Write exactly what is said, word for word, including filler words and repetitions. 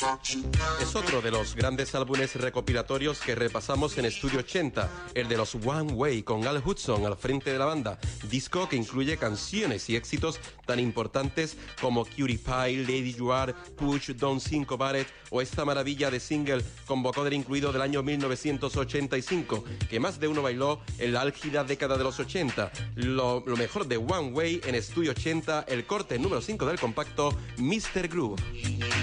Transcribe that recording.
Es otro de los grandes álbumes recopilatorios que repasamos en Estudio ochenta, el de los One Way, con Al Hudson al frente de la banda, disco que incluye canciones y éxitos tan importantes como Cutie Pie, Lady You Are, Push, Don't Think About It o esta maravilla de single con vocoder incluido del año mil novecientos ochenta y cinco, que más de uno bailó en la álgida década de los ochenta. Lo, lo mejor de One Way en Estudio ochenta, el corte número cinco del compacto, mister Groove.